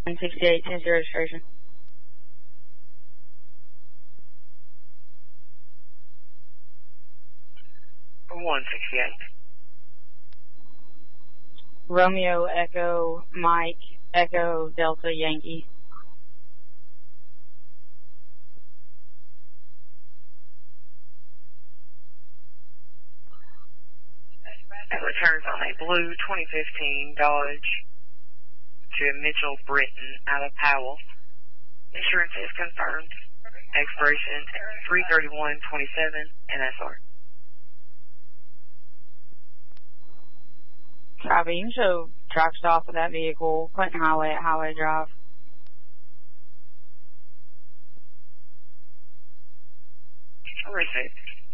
168, change your registration. For 168. Romeo, Echo, Mike, Echo, Delta, Yankee. That returns on a blue 2015 Dodge to Mitchell Britton out of Powell. Insurance is confirmed. Expiration 3/31/27 NSR. Copy. You can show truck stop of that vehicle, Clinton Highway at Highway Drive. Received.